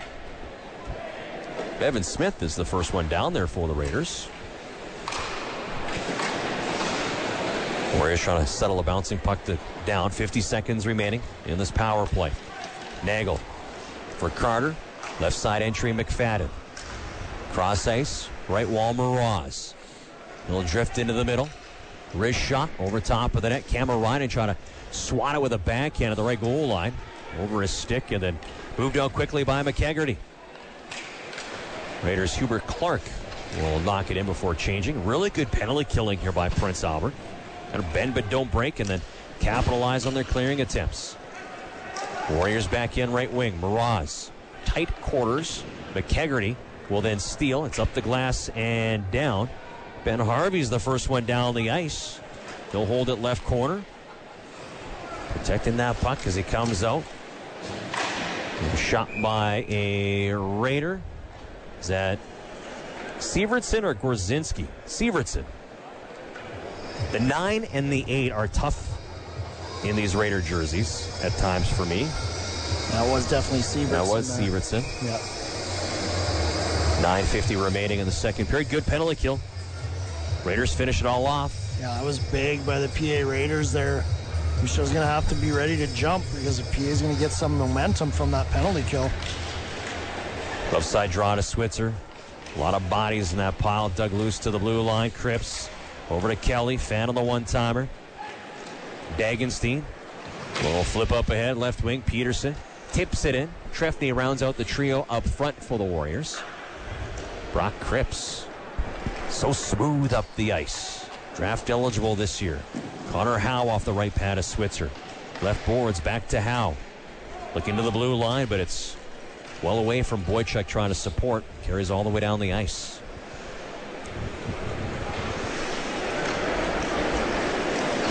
Evan Smith is the first one down there for the Raiders. Warriors trying to settle a bouncing puck to down. fifty seconds remaining in this power play. Nagel for Carter. Left side entry, McFadden. Cross ice, right wall, Mraz. He'll drift into the middle. Wrist shot over top of the net. Kamarainen trying to swat it with a backhand at the right goal line. Over his stick and then moved out quickly by McEgerty. Raiders' Hubert Clark will knock it in before changing. Really good penalty killing here by Prince Albert. And bend but don't break and then capitalize on their clearing attempts. Warriors back in right wing. Mraz. Tight quarters. McEgerty will then steal. It's up the glass and down. Ben Harvey's the first one down the ice. He'll hold it left corner. Protecting that puck as he comes out. Shot by a Raider. Is that Sievertson or Gorzinski? Sievertson. The nine and the eight are tough in these Raider jerseys at times for me. That was definitely Sievertson. That was Sievertson. Yeah. nine fifty remaining in the second period. Good penalty kill. Raiders finish it all off. Yeah, that was big by the P A Raiders there. Michel's going to have to be ready to jump because the P A is going to get some momentum from that penalty kill. Left side draw to Switzer. A lot of bodies in that pile. Dug loose to the blue line. Cripps over to Kelly. Fan on the one-timer. Dagenstein. A little flip up ahead. Left wing. Peterson tips it in. Trefny rounds out the trio up front for the Warriors. Brock Cripps. So smooth up the ice. Draft eligible this year. Connor Howe off the right pad of Switzer. Left boards back to Howe. Looking to the blue line, but it's well away from Boychuk trying to support. Carries all the way down the ice.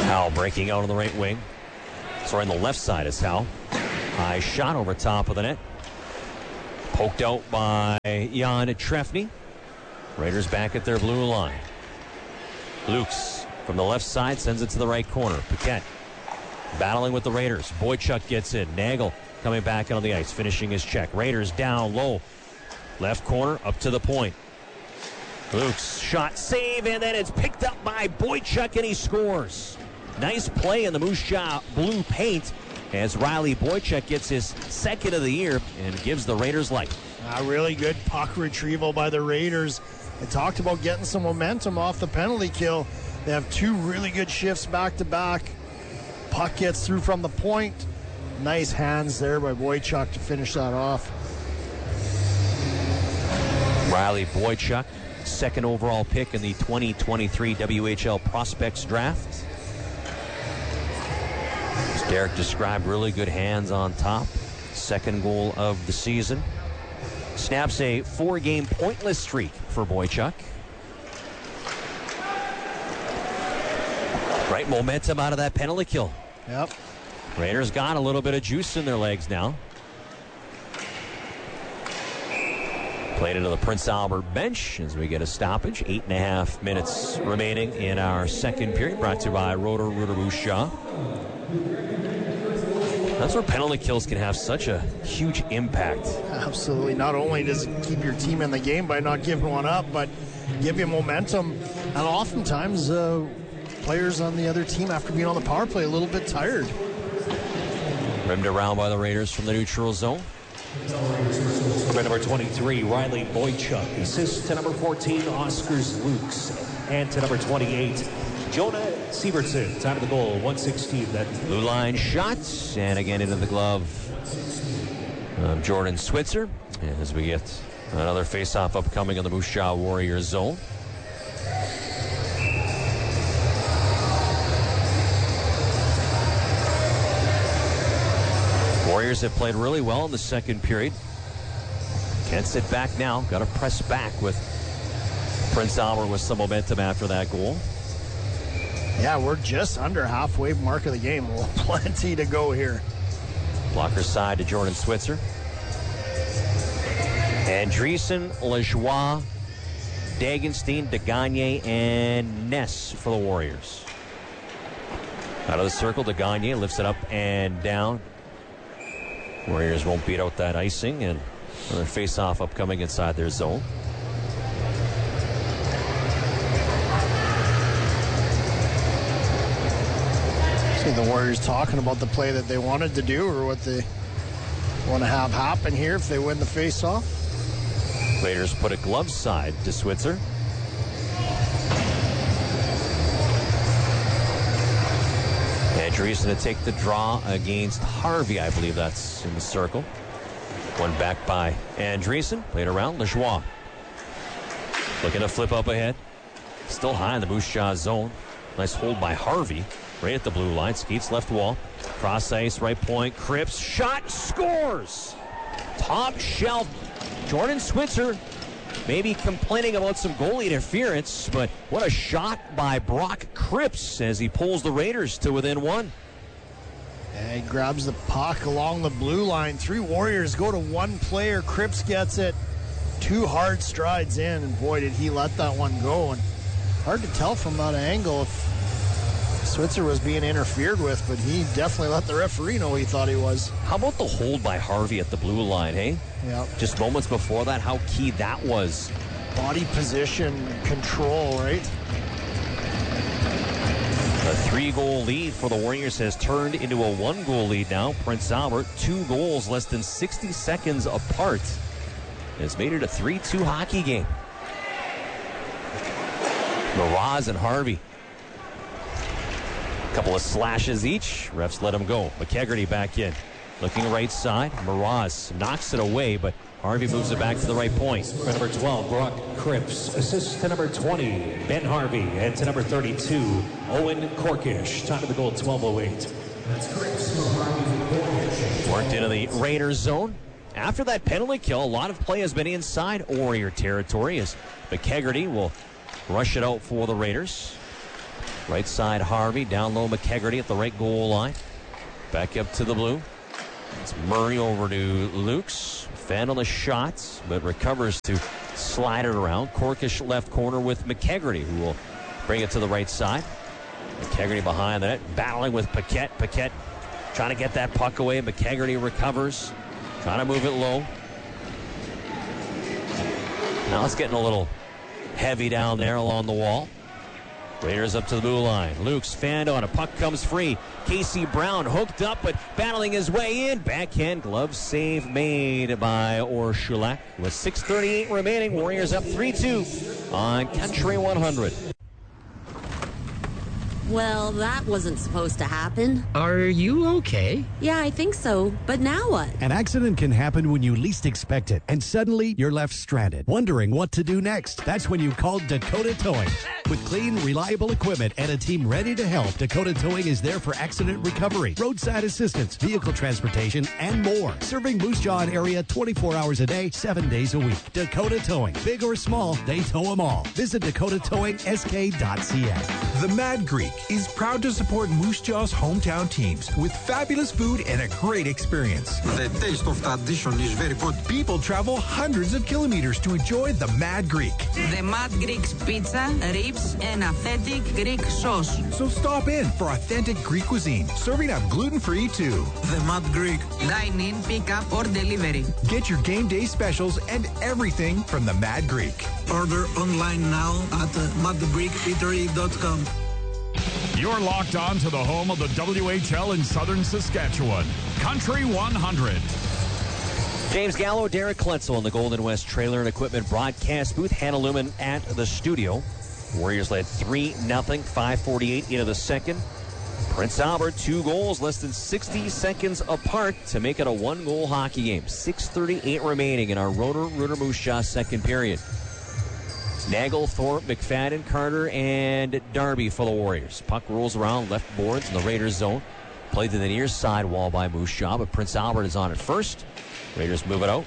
Howe breaking out on the right wing. Sorry, on the left side is Howe. High shot over top of the net. Poked out by Jan Trefny. Raiders back at their blue line. Lukes from the left side sends it to the right corner. Paquette battling with the Raiders. Boychuk gets in. Nagel coming back on the ice, finishing his check. Raiders down low. Left corner up to the point. Lukes shot, save, and then it's picked up by Boychuk, and he scores. Nice play in the Moose Jaw blue paint as Riley Boychuk gets his second of the year and gives the Raiders life. A really good puck retrieval by the Raiders. I talked about getting some momentum off the penalty kill. They have two really good shifts back to back. Puck gets through from the point. Nice hands there by Boychuk to finish that off. Riley Boychuk, second overall pick in the twenty twenty-three W H L Prospects Draft. As Derek described, really good hands on top. Second goal of the season. Snaps a four-game pointless streak for Boychuk. Right momentum out of that penalty kill. Yep. Raiders got a little bit of juice in their legs now. Played into the Prince Albert bench as we get a stoppage. Eight and a half minutes remaining in our second period. Brought to you by Rotor Rooter Moose Jaw. That's where penalty kills can have such a huge impact. Absolutely. Not only does it keep your team in the game by not giving one up, but give you momentum. And oftentimes, uh, players on the other team, after being on the power play, a little bit tired. Rimmed around by the Raiders from the neutral zone. By number twenty-three, Riley Boychuk. Assist to number fourteen, Oscars Lukes. And to number twenty-eight, Jonah Sievertson. Time of the goal, one sixteen. That blue line shot, and again into the glove of Jordan Switzer. As we get another face-off upcoming on the Moose Jaw Warriors zone. Warriors have played really well in the second period. Can't sit back now. Got to press back with Prince Albert with some momentum after that goal. Yeah, we're just under halfway mark of the game. Well, plenty to go here. Blocker side to Jordan Switzer. Andreessen, Lajoie, Dagenstein, DeGagne, and Ness for the Warriors. Out of the circle, DeGagne lifts it up and down. Warriors won't beat out that icing, and another face-off upcoming inside their zone. See the Warriors talking about the play that they wanted to do or what they want to have happen here if they win the face-off. Raiders put a glove side to Switzer. Andreessen to take the draw against Harvey. I believe that's in the circle. One back by Andreessen. Played around. Lajoie looking to flip up ahead. Still high in the Moose Jaw zone. Nice hold by Harvey. Right at the blue line. Skates left wall. Cross ice, right point. Cripps. Shot. Scores. Top shelf. Jordan Switzer maybe complaining about some goalie interference, but what a shot by Brock Cripps as he pulls the Raiders to within one. And he grabs the puck along the blue line. Three Warriors go to one player. Cripps gets it. Two hard strides in, and boy, did he let that one go. And hard to tell from that angle if Switzer was being interfered with, but he definitely let the referee know he thought he was. How about the hold by Harvey at the blue line, hey? Yeah. Just moments before that, how key that was. Body position, control, right? A three-goal lead for the Warriors has turned into a one-goal lead now. Prince Albert, two goals less than sixty seconds apart, has made it a three two hockey game. Mraz and Harvey. A couple of slashes each. Refs let him go. McKegarty back in. Looking right side. Mraz knocks it away, but Harvey moves it back to the right point. For number twelve, Brock Cripps. Assist to number twenty, Ben Harvey. And to number thirty-two, Owen Korkish. Time of the goal, twelve oh eight. Worked into the Raiders zone. After that penalty kill, a lot of play has been inside Warrior territory as McKegarty will rush it out for the Raiders. Right side, Harvey. Down low, McKegarty at the right goal line. Back up to the blue. It's Murray over to Lukes. Fan on the shots, but recovers to slide it around. Corkish left corner with McKegarty, who will bring it to the right side. McKegarty behind the net, battling with Paquette. Paquette trying to get that puck away. McKegarty recovers, trying to move it low. Now it's getting a little heavy down there along the wall. Raiders up to the blue line. Luke's fanned on. A puck comes free. Casey Brown hooked up, but battling his way in. Backhand glove save made by Orshulak. With six thirty-eight remaining, Warriors up three two on Country one hundred. Well, that wasn't supposed to happen. Are you okay? Yeah, I think so. But now what? An accident can happen when you least expect it, and suddenly you're left stranded, wondering what to do next. That's when you call Dakota Towing. With clean, reliable equipment and a team ready to help, Dakota Towing is there for accident recovery, roadside assistance, vehicle transportation, and more. Serving Moose Jaw area twenty-four hours a day, seven days a week. Dakota Towing. Big or small, they tow them all. Visit dakota towing s k dot c a. The Mad Greek is proud to support Moose Jaw's hometown teams with fabulous food and a great experience. The taste of that dish is very good. People travel hundreds of kilometers to enjoy the Mad Greek. The Mad Greek's pizza, ribs, and authentic Greek sauce. So stop in for authentic Greek cuisine, serving up gluten-free too. The Mad Greek. Dine in, pick up, or delivery. Get your game day specials and everything from the Mad Greek. Order online now at mad greek eatery dot com. You're locked on to the home of the W H L in southern Saskatchewan. Country one hundred. James Gallo, Derek Kletzel in the Golden West Trailer and Equipment broadcast booth. Hannah Lumen at the studio. Warriors led three nothing, five forty-eight into the second. Prince Albert, two goals, less than sixty seconds apart to make it a one-goal hockey game. six thirty-eight remaining in our Rotor Rooter Moose Jaw second period. Nagel, Thorpe, McFadden, Carter, and Darby for the Warriors. Puck rolls around left boards in the Raiders zone. Played to the near side wall by Moose Jaw, but Prince Albert is on it first. Raiders move it out.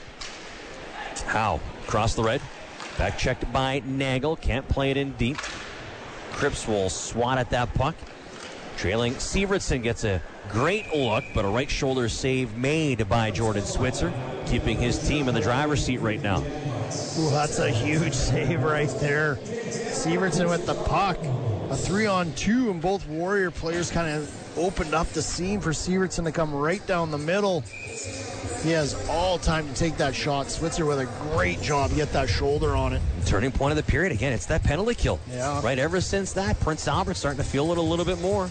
Howe across the red. Back checked by Nagel. Can't play it in deep. Cripps will swat at that puck. Trailing Severson gets a great look, but a right shoulder save made by Jordan Switzer, keeping his team in the driver's seat right now. Ooh, that's a huge save right there. Severson with the puck. A three on two, and both Warrior players kind of opened up the seam for Severson to come right down the middle. He has all time to take that shot. Switzer with a great job to get that shoulder on it. Turning point of the period again. It's that penalty kill. Yeah. Right ever since that, Prince Albert's starting to feel it a little bit more.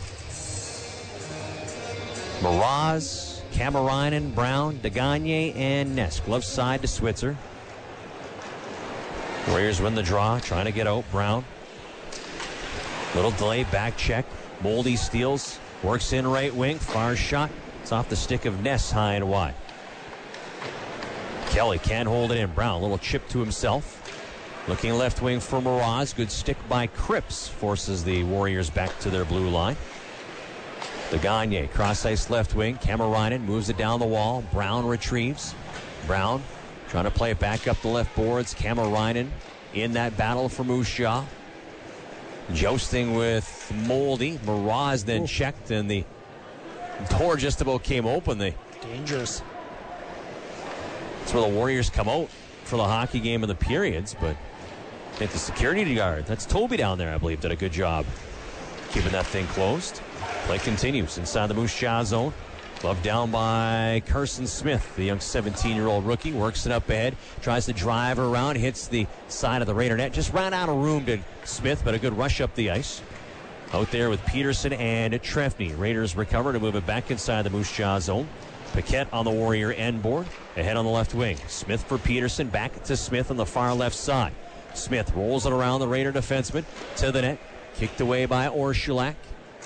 Mraz, Kamarainen, Brown, Degagne, and Ness. Glove side to Switzer. Warriors win the draw, trying to get out. Brown. Little delay, back check. Moldy steals, works in right wing, far shot. It's off the stick of Ness, high and wide. Kelly can't hold it in. Brown, a little chip to himself. Looking left wing for Mraz. Good stick by Cripps. Forces the Warriors back to their blue line. The Gagne, cross ice left wing. Kamarainen moves it down the wall. Brown retrieves. Brown trying to play it back up the left boards. Kamarainen in that battle for Moose Jaw. Jousting with Moldy. Mraz then Ooh. checked, and the door just about came open. The Dangerous. That's where the Warriors come out for the hockey game in the periods, but I think the security guard, that's Toby down there, I believe, did a good job keeping that thing closed. Play continues inside the Moose Jaw zone. Glove down by Carson Smith, the young seventeen-year-old rookie. Works it up ahead, tries to drive around, hits the side of the Raider net. Just ran out of room to Smith, but a good rush up the ice. Out there with Peterson and Trefny. Raiders recover to move it back inside the Moose Jaw zone. Paquette on the Warrior end board. Ahead on the left wing. Smith for Peterson. Back to Smith on the far left side. Smith rolls it around the Raider defenseman to the net. Kicked away by Orshulak.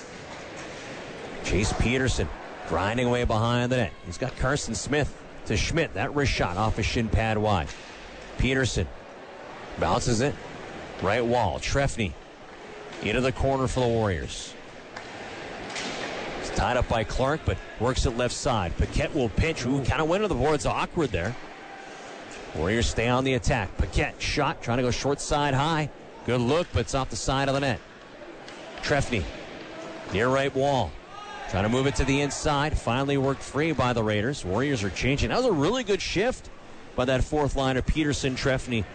Chase Peterson grinding away behind the net. He's got Carson Smith to Schmidt. That wrist shot off a shin pad wide. Peterson bounces it. Right wall. Trefny into the corner for the Warriors. It's tied up by Clark, but works it left side. Paquette will pinch. Ooh, kind of went to the boards. Awkward there. Warriors stay on the attack. Paquette shot, trying to go short side high. Good look, but it's off the side of the net. Trefny, near right wall. Trying to move it to the inside. Finally worked free by the Raiders. Warriors are changing. That was a really good shift by that fourth liner, Peterson, Trefny,